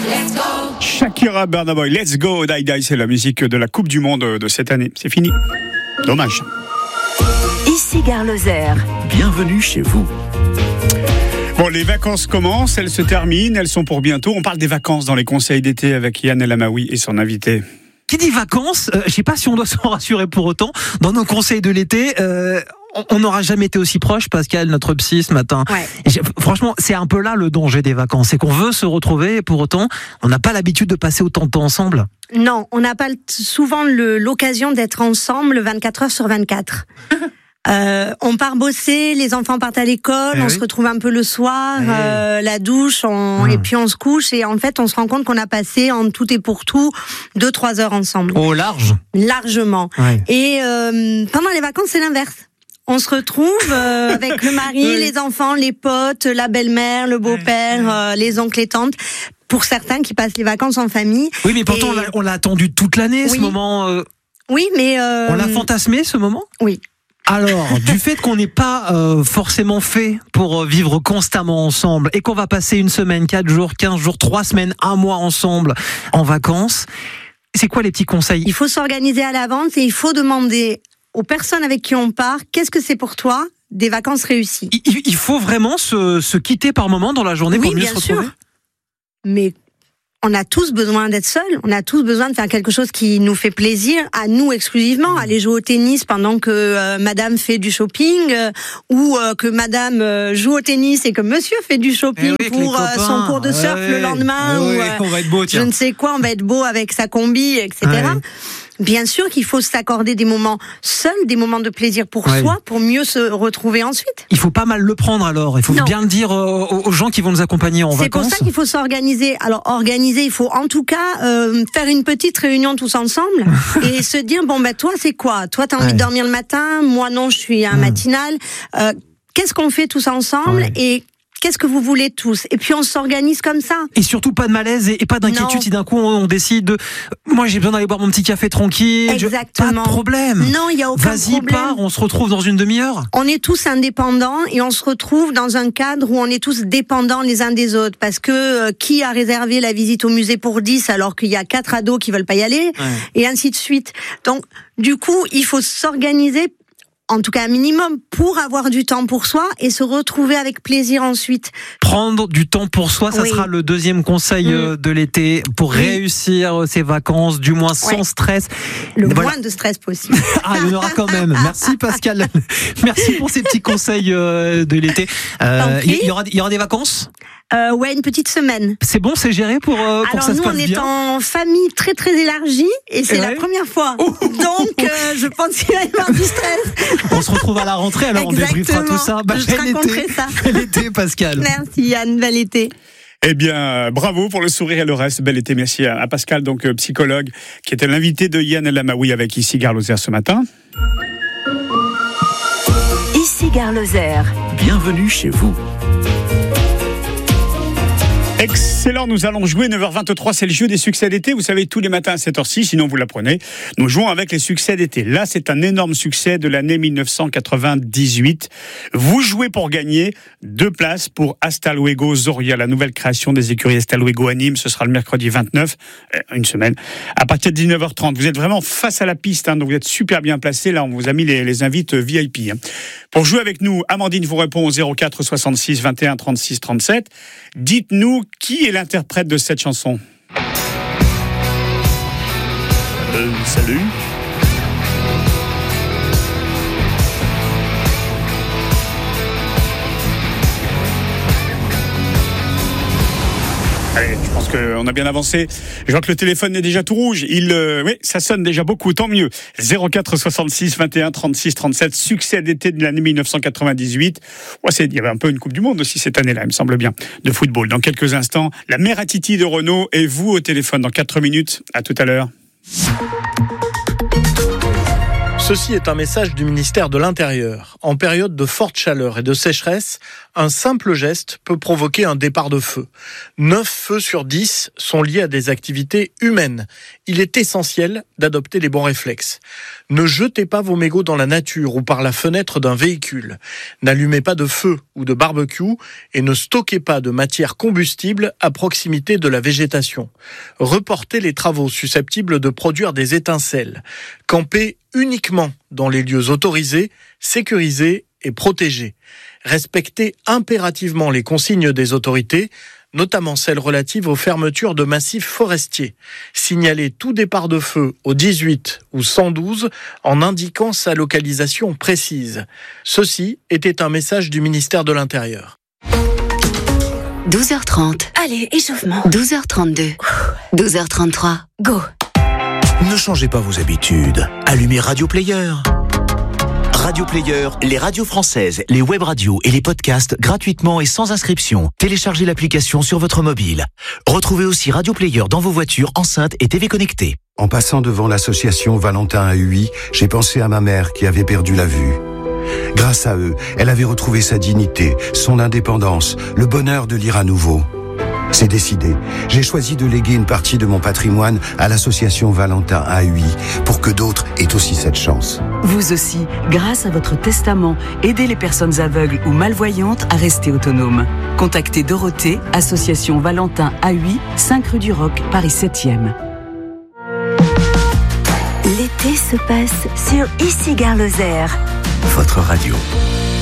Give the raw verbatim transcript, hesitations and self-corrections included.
Let's go. Shakira, Burna Boy, Let's Go, Die Die, c'est la musique de la Coupe du Monde de cette année. C'est fini. Dommage. Ici Gare Lozère. Bienvenue chez vous. Bon, les vacances commencent, elles se terminent, elles sont pour bientôt. On parle des vacances dans les conseils d'été avec Yann El Amaoui et son invité. Qui dit vacances, euh, je sais pas si on doit s'en rassurer pour autant. Dans nos conseils de l'été, euh, on n'aura jamais été aussi proche, Pascal, notre psy, ce matin. Ouais. Et franchement, c'est un peu là le danger des vacances. C'est qu'on veut se retrouver et pour autant, on n'a pas l'habitude de passer autant de temps ensemble. Non, on n'a pas souvent le, l'occasion d'être ensemble vingt-quatre heures sur vingt-quatre. Euh, on part bosser, les enfants partent à l'école, eh on oui. se retrouve un peu le soir, Eh. euh, la douche, on, Mmh. et puis on se couche et en fait on se rend compte qu'on a passé en tout et pour tout deux trois heures ensemble, Au large. largement. Ouais. Et euh, pendant les vacances c'est l'inverse. On se retrouve euh, avec le mari, Oui. les enfants, les potes, la belle-mère, le beau-père, euh, les oncles et tantes. Pour certains qui passent les vacances en famille. Oui, mais pourtant, Et- on l'a- on l'a attendu toute l'année, ce Oui. moment. euh, Oui, mais euh, on l'a fantasmé, ce moment. oui. Alors, du fait qu'on n'est pas euh, forcément fait pour euh, vivre constamment ensemble et qu'on va passer une semaine, quatre jours, quinze jours, trois semaines, un mois ensemble en vacances, c'est quoi les petits conseils? Il faut s'organiser à l'avance et il faut demander aux personnes avec qui on part, qu'est-ce que c'est pour toi des vacances réussies? Il, il- il faut vraiment se, se quitter par moment dans la journée Oui, pour mieux bien se retrouver. sûr. Mais on a tous besoin d'être seuls, on a tous besoin de faire quelque chose qui nous fait plaisir, à nous exclusivement, aller jouer au tennis pendant que euh, madame fait du shopping, euh, ou euh, que madame euh, joue au tennis et que monsieur fait du shopping Eh oui, avec les pour euh, copains. son cours de surf Ouais, le lendemain, ouais, ou ouais, euh, on va être beau, je tiens. ne sais quoi, on va être beau avec sa combi, et cetera. Ouais. Bien sûr qu'il faut s'accorder des moments seuls, des moments de plaisir pour Ouais. soi, pour mieux se retrouver ensuite. Il faut pas mal le prendre alors. Il faut Non. bien le dire euh, aux aux gens qui vont nous accompagner en C'est pour vacances. ça qu'il faut s'organiser. Alors organiser, il faut en tout cas euh, faire une petite réunion tous ensemble et se dire bon ben toi c'est quoi? Toi t'as envie Ouais. de dormir le matin, moi non je suis un Mmh. matinal. Euh, qu'est-ce qu'on fait tous ensemble Ouais. et qu'est-ce que vous voulez tous? Et puis on s'organise comme ça. Et surtout pas de malaise et, et pas d'inquiétude Non. si d'un coup on, on décide de. Moi j'ai besoin d'aller boire mon petit café tranquille. Je- Exactement. Pas de problème. Non, il y a aucun Vas-y, problème. pars, on se retrouve dans une demi-heure. On est tous indépendants et on se retrouve dans un cadre où on est tous dépendants les uns des autres parce que euh, qui a réservé la visite au musée pour dix alors qu'il y a quatre ados qui veulent pas y aller et ainsi de suite. Donc du coup, il faut s'organiser en tout cas un minimum pour avoir du temps pour soi et se retrouver avec plaisir ensuite. Prendre du temps pour soi, ça Oui. sera le deuxième conseil Mm. euh, de l'été pour Oui. réussir euh, ses vacances, du moins sans Ouais. stress. Le Voilà. moins de stress possible. Ah, il y en aura quand même. Merci Pascal. Merci pour ces petits conseils euh, de l'été. Euh, Tant pis. Il y aura, il y aura des vacances. Euh, ouais, une petite semaine. C'est bon, c'est géré pour, euh, pour que Alors ça nous, se passe on est bien. en famille très très élargie et c'est Et la ouais. première fois. Oh. Donc euh, je pense qu'il va y avoir du stress. On se retrouve à la rentrée, alors on débriefera Exactement. tout ça. Bah, Je te bel raconterai été. ça. Bel été, Pascal. Merci Yann, bel été. Eh bien, euh, bravo pour le sourire et le reste. Bel été, merci à, à Pascal, donc euh, psychologue, qui était l'invité de Yann El Amaoui avec Ici Gare Lozère ce matin. Ici Gare Lozère. Bienvenue chez vous. Excellent, nous allons jouer neuf heures vingt-trois, c'est le jeu des succès d'été. Vous savez, tous les matins à cette heure-ci, sinon vous l'apprenez. Nous jouons avec les succès d'été. Là, c'est un énorme succès de l'année mille neuf cent quatre-vingt-dix-huit. Vous jouez pour gagner deux places pour Hasta Luego Zoria, la nouvelle création des écuries Hasta Luego à Nîmes. Ce sera le mercredi vingt-neuf, une semaine, à partir de dix-neuf heures trente. Vous êtes vraiment face à la piste, hein, donc vous êtes super bien placés. Là, on vous a mis les, les invites V I P. Hein. Pour jouer avec nous, Amandine vous répond au zéro quatre soixante-six vingt et un trente-six trente-sept. Dites-nous qui est l'interprète de cette chanson. Euh, salut. Allez, je pense qu'on a bien avancé. Je vois que le téléphone est déjà tout rouge. Il, euh, oui, ça sonne déjà beaucoup, tant mieux. zéro quatre soixante-six vingt et un trente-six trente-sept, succès d'été de l'année mille neuf cent quatre-vingt-dix-huit. Ouais, c'est, il y avait un peu une Coupe du Monde aussi cette année-là, il me semble bien, de football. Dans quelques instants, la mère à Titi de Renault et vous au téléphone dans quatre minutes. À tout à l'heure. Ceci est un message du ministère de l'Intérieur. En période de forte chaleur et de sécheresse, un simple geste peut provoquer un départ de feu. neuf feux sur dix sont liés à des activités humaines. Il est essentiel d'adopter les bons réflexes. Ne jetez pas vos mégots dans la nature ou par la fenêtre d'un véhicule. N'allumez pas de feu ou de barbecue et ne stockez pas de matière combustible à proximité de la végétation. Reportez les travaux susceptibles de produire des étincelles. Campez uniquement dans les lieux autorisés, sécurisés et protégés. Respectez impérativement les consignes des autorités, notamment celles relatives aux fermetures de massifs forestiers. Signalez tout départ de feu au dix-huit ou cent douze en indiquant sa localisation précise. Ceci était un message du ministère de l'Intérieur. douze heures trente. Allez, échauffement. douze heures trente-deux. douze heures trente-trois. Go. Ne changez pas vos habitudes. Allumez Radio Player. Radio Player, les radios françaises, les web radios et les podcasts gratuitement et sans inscription. Téléchargez l'application sur votre mobile. Retrouvez aussi Radio Player dans vos voitures, enceintes et T V connectées. En passant devant l'association Valentin A U I, j'ai pensé à ma mère qui avait perdu la vue. Grâce à eux, elle avait retrouvé sa dignité, son indépendance, le bonheur de lire à nouveau. C'est décidé. J'ai choisi de léguer une partie de mon patrimoine à l'association Valentin A U I pour que d'autres aient aussi cette chance. Vous aussi, grâce à votre testament, aidez les personnes aveugles ou malvoyantes à rester autonomes. Contactez Dorothée, association Valentin A U I, cinq rue du Roc, Paris septième. L'été se passe sur Ici Gare Lozère. Votre radio.